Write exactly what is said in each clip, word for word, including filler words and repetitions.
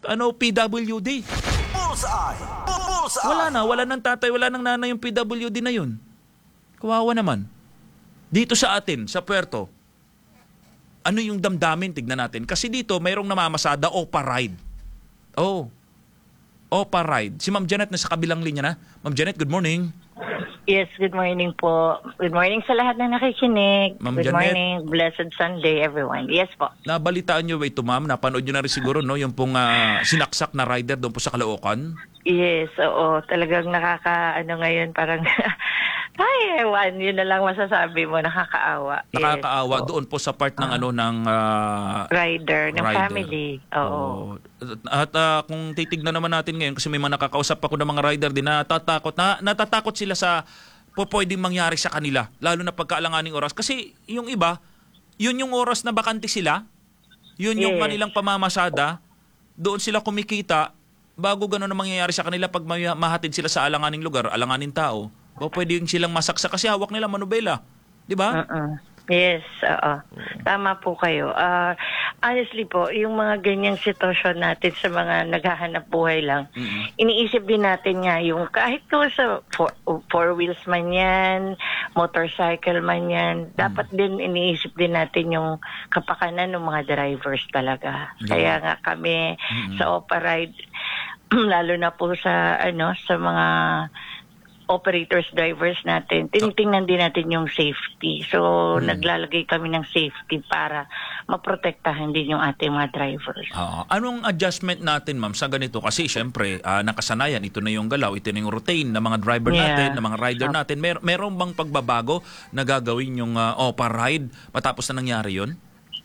ano P W D. Bullseye! Bullseye! Wala na, wala nang tatay, wala nang nanay yung P W D na yun. Kawawa naman. Dito sa atin, sa Puerto, ano yung damdamin? Tignan natin. Kasi dito, mayroong namamasada, Opa Ride. Oh, Opa Ride. Si Ma'am Janet na sa kabilang linya na. Ma'am Janet, good morning. Yes, good morning po. Good morning sa lahat na nakikinig. Ma'am Good Janet. morning. Blessed Sunday, everyone. Yes po. Nabalitaan nyo ba ito, ma'am? Napanood nyo na rin siguro, no? Yung pong ah, sinaksak na rider doon po sa Caloocan. Yes, oo. Talagang nakaka, ano ngayon, parang, ay, ewan, yun na lang masasabi mo, nakakaawa. Nakakaawa Yes, po. doon po sa part ng ano ng ah, Rider, ng rider. family. Oo. Oo. At ah, kung titignan naman natin ngayon, kasi may mga nakakausap ako ng mga rider din na natatakot, na, natatakot sila sa po pwedeng mangyari sa kanila, lalo na pagkaalanganing oras. Kasi yung iba, yun yung oras na bakante sila, yun yung Yes. kanilang pamamasada, doon sila kumikita, bago gano'n na mangyayari sa kanila pag may mahatid sila sa alanganing lugar, alanganing tao, o pwedeng silang masaksa kasi hawak nila manubela. Di ba? Uh-uh. Yes, oo. Tama po kayo. Ah, honestly po, yung mga ganyang sitwasyon natin sa mga naghahanap buhay lang, Mm-mm. iniisip din natin nga yung kahit ko sa four, four wheels man yan, motorcycle man yan, dapat din iniisip din natin yung kapakanan ng mga drivers talaga. Yeah. Kaya nga kami Mm-mm. sa Opa Ride, lalo na po sa ano sa mga operators, drivers natin, tinitingnan din natin yung safety. So, Hmm. naglalagay kami ng safety para maprotektahan din yung ating mga drivers. Ah, anong adjustment natin, ma'am, sa ganito? Kasi syempre, ah, nakasanayan, ito na yung galaw, ito na yung routine ng mga driver Yeah. natin, ng mga rider Yup. natin. Mer meron bang pagbabago na gagawin yung ah, Opa Ride matapos na nangyari yun?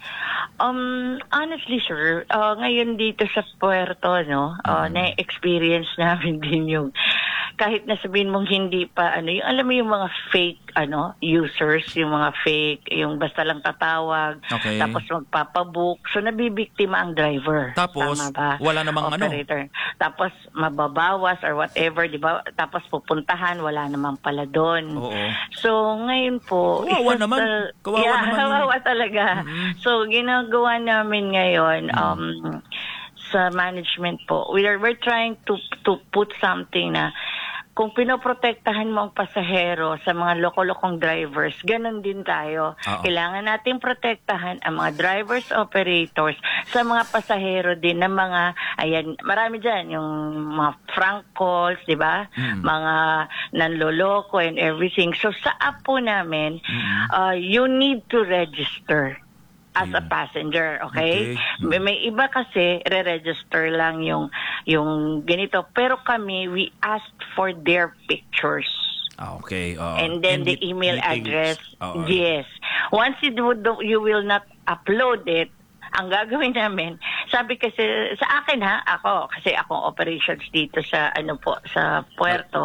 Um, honestly, sir, uh, ngayon dito sa Puerto, no, uh, Mm. na-experience namin din yung kahit na sabihin mong hindi pa, ano, yung alam mo yung mga fake, ano, users, yung mga fake, yung basta lang tatawag, Okay. tapos magpapabook. So, nabibiktima ang driver. Tapos, Tama ba? wala namang ano. Operator. Tapos, mababawas or whatever, di ba? Tapos, pupuntahan, wala namang pala doon. Oo. So, ngayon po, Kawawa isa naman. sa- Kawawa yeah, naman yun. kawawa talaga. Mhm. So, ginagawa namin ngayon, Mm. um, sa management po, we are we're trying to to put something na kung pinoprotektahan mo ang pasahero sa mga loko-lokong drivers, ganun din tayo. Oo. Kailangan nating protektahan ang mga drivers, operators, sa mga pasahero din ng mga, ayan, marami dyan, yung mga frank calls, di ba? Mm. Mga nanloloko and everything. So sa app po namin, Mm. uh, you need to register as a Ayun. passenger, okay? Okay. May, may iba kasi re-register lang yung yung ganito, pero kami we asked for their pictures. Ah, okay. Oo. And then the di- email details. address. Oo. Yes. Once you, do, do- you will not upload it, ang gagawin namin, sabi kasi sa akin ha, ako, kasi akong operations dito sa ano po, sa Puerto,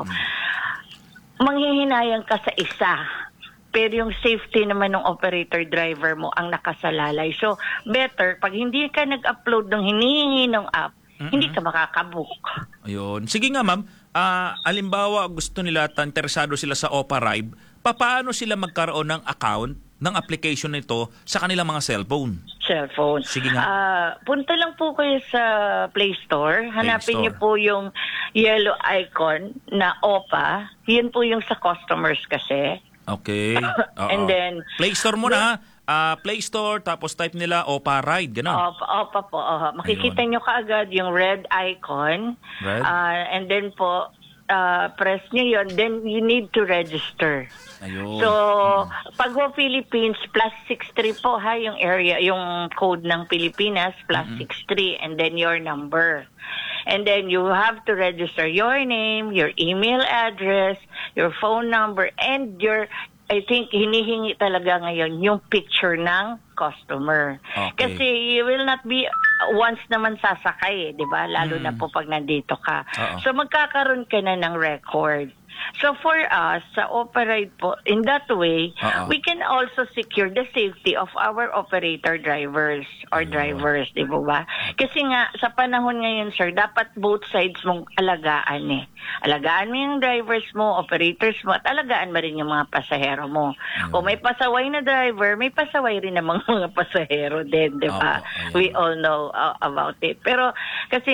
manghihinayang ka sa isa. Pero yung safety naman ng operator driver mo ang nakasalalay. So, better, pag hindi ka nag-upload ng hinihingi ng app, Mm-mm. hindi ka makakabook. Ayun. Sige nga, ma'am. Ah, alimbawa, gusto nila, at interesado sila sa Opa Ride, papaano sila magkaroon ng account, ng application nito sa kanilang mga cellphone? Cellphone. Sige nga. Ah, punta lang po kayo sa Play Store. Hanapin Store. niyo po yung yellow icon na Opa. Yun po yung sa customers kasi. Okay. Oo. And then, Play Store muna, ha? Ah, Play Store, tapos type nila Opa Ride, gano'n. Opa, opa po. Oh. Makikita nyo kaagad yung red icon. Red? Ah, and then po, ah, press nyo yun. Then you need to register. Ayun. So, pag ho Philippines, plus six three po ha, yung area, yung code ng Pilipinas, plus six three, and then your number. And then you have to register your name, your email address, your phone number, and your, I think, hinihingi talaga ngayon yung picture ng customer. Okay. Kasi you will not be once naman sasakay, eh, di ba? Lalo na Mm. po pag nandito ka. Oo. So magkakaroon ka na ng record. So for us, sa Opa Ride po, in that way, Oo. we can also secure the safety of our operator drivers or Ayun. drivers, di ba ba? Kasi nga, sa panahon ngayon, sir, dapat both sides mong alagaan eh. Alagaan mo yung drivers mo, operators mo, at alagaan mo rin yung mga pasahero mo. Ayun. Kung may pasaway na driver, may pasaway rin namang mga pasahero din, di ba? Oo, ayun. We all know uh, about it. Pero kasi